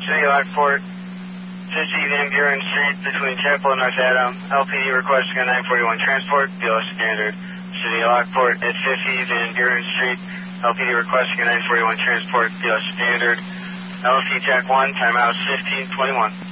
City Lockport, 50 Van Buren Street between Chapel and North Adam. LPD requesting a 941 transport, BLS standard. City Lockport at 50 Van Buren Street. LPD requesting a 941 transport, BLS standard. LFT Tech 1, timeout 1521.